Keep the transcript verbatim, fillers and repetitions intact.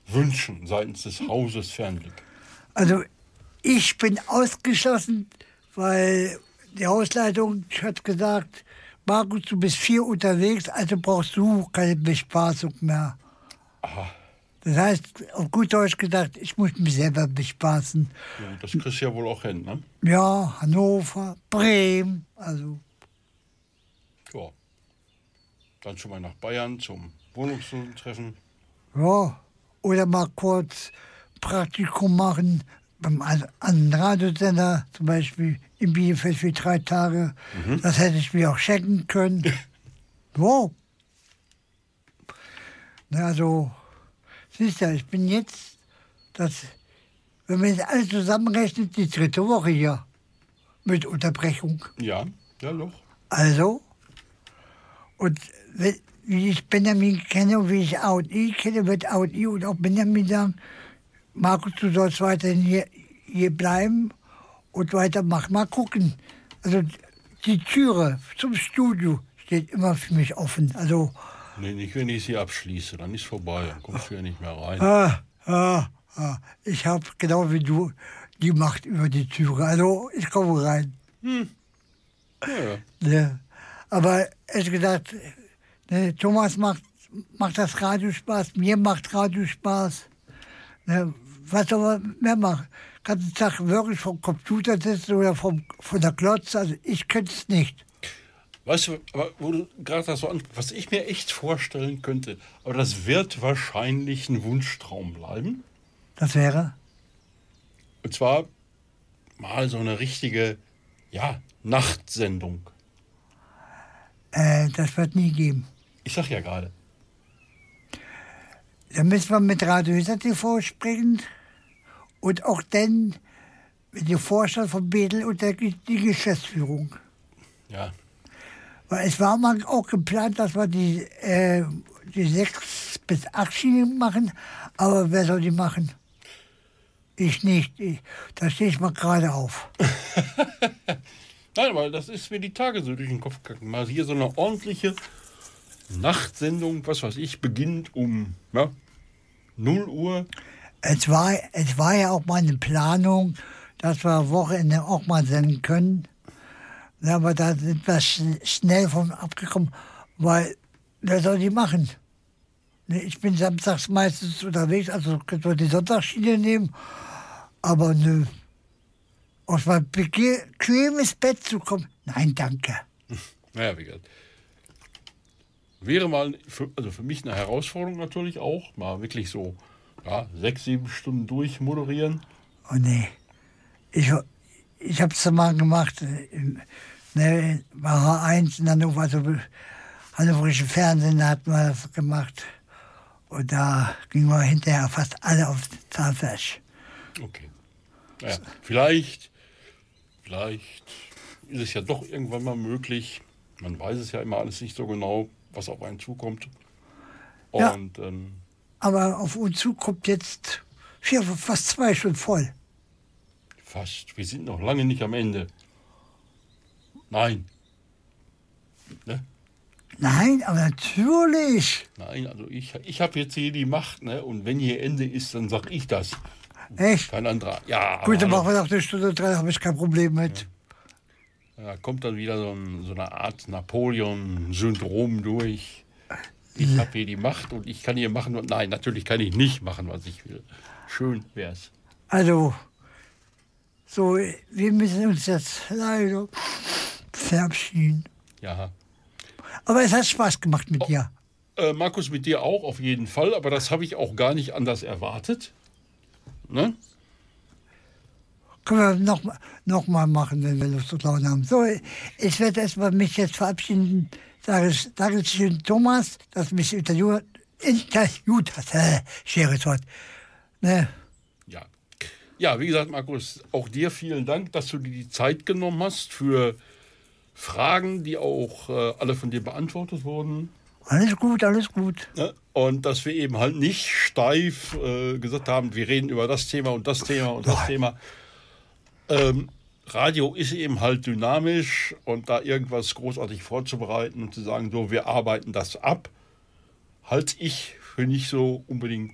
wünschen seitens des Hauses Fernblick? Also ich bin ausgeschlossen, weil die Hausleitung hat gesagt, Markus, du bist viel unterwegs, also brauchst du keine Bespaßung mehr. Aha. Das heißt, auf gut Deutsch gesagt, ich muss mich selber bespaßen. Ja, das kriegst du ja wohl auch hin, ne? Ja, Hannover, Bremen, also. Ja. Dann schon mal nach Bayern zum Wohnungslosentreffen. Ja, oder mal kurz Praktikum machen beim anderen Radiosender, zum Beispiel in Bielefeld für drei Tage. Mhm. Das hätte ich mir auch schenken können. Wow. Also, siehst du, ich bin jetzt, das, wenn man jetzt alles zusammenrechnet, die dritte Woche hier mit Unterbrechung. Ja, ja doch. Also, und wie ich Benjamin kenne und wie ich A und I kenne, wird A und I und auch Benjamin sagen, Markus, du sollst weiterhin hier, hier bleiben und weitermachen. Mal gucken. Also die Türe zum Studio steht immer für mich offen. Also, nee, nicht, wenn ich sie abschließe, dann ist vorbei, dann kommst du ja nicht mehr rein. Ah, ah, ah. Ich habe genau wie du die Macht über die Türe. Also ich komme rein. Hm. Ja. Ja. Aber ehrlich gesagt, ne, Thomas macht, macht das Radio Spaß, mir macht Radio Spaß. Ne, was soll man mehr machen? Ganzen Tag wirklich vom Computer sitzen oder vom, von der Glotze, also ich könnte es nicht. Weißt du, aber wo du gerade das so an, was ich mir echt vorstellen könnte, aber das wird wahrscheinlich ein Wunschtraum bleiben. Das wäre? Und zwar mal so eine richtige, ja, Nachtsendung. Äh, das wird nie geben. Ich sag ja gerade. Da müssen wir mit Radio Hüser T V sprechen und auch dann mit dem Vorstand von Bethel und der, die Geschäftsführung. Ja. Weil es war mal auch geplant, dass wir die, äh, die sechs bis acht Schienen machen, aber wer soll die machen? Ich nicht. Ich, da stehe ich mal gerade auf. Nein, weil das ist mir die Tage so durch den Kopf gegangen. Mal hier so eine ordentliche Nachtsendung, was weiß ich, beginnt um ja, null Uhr. Es war, es war ja auch mal eine Planung, dass wir am Wochenende auch mal senden können. Aber da sind wir sch- schnell von abgekommen, weil wer soll die machen? Ich bin samstags meistens unterwegs, also können wir die Sonntagsschiene nehmen. Aber nö. Auf mein bequemes Bett zu kommen, nein, danke. Naja, wie gesagt. Wäre mal, für, also für mich eine Herausforderung natürlich auch, mal wirklich so ja, sechs, sieben Stunden durchmoderieren. Oh nee. Ich, ich habe es mal gemacht, ne, bei H eins in Hannover, also hannoverische Fernsehen, da hat man das gemacht. Und da gingen wir hinterher fast alle auf Zahnfleisch. Okay. Naja, vielleicht, vielleicht ist es ja doch irgendwann mal möglich. Man weiß es ja immer alles nicht so genau, was auf einen zukommt. Und, ja, ähm, aber auf uns zukommt jetzt vier, fast zwei Stunden voll. Fast. Wir sind noch lange nicht am Ende. Nein. Ne? Nein, aber natürlich. Nein, also ich, ich habe jetzt hier die Macht, ne? Und wenn hier Ende ist, dann sag ich das. Echt? Kein anderer. Ja. Gut, dann machen wir noch eine Stunde drei, habe ich kein Problem mit. Ja. Da kommt dann wieder so, ein, so eine Art Napoleon-Syndrom durch. Ich habe hier die Macht und ich kann hier machen. Und nein, natürlich kann ich nicht machen, was ich will. Schön wär's. Also, so, wir müssen uns jetzt leider verabschieden. Ja. Aber es hat Spaß gemacht mit oh, dir. Äh, Markus, mit dir auch auf jeden Fall. Aber das habe ich auch gar nicht anders erwartet. Ne? Können wir noch, noch mal machen, wenn wir Lust und Laune haben. So, ich werde erstmal mich jetzt verabschieden. Sage ich, danke schön, Thomas, dass du mich interviewt, interviewt hast. Äh, schweres Wort. Ne? Ja. Ja, wie gesagt, Markus, auch dir vielen Dank, dass du dir die Zeit genommen hast für Fragen, die auch äh, alle von dir beantwortet wurden. Alles gut, alles gut. Ne? Und dass wir eben halt nicht steif äh, gesagt haben, wir reden über das Thema und das Thema und das Boah. Thema. Ähm, Radio ist eben halt dynamisch und da irgendwas großartig vorzubereiten und zu sagen, so, wir arbeiten das ab, halte ich für nicht so unbedingt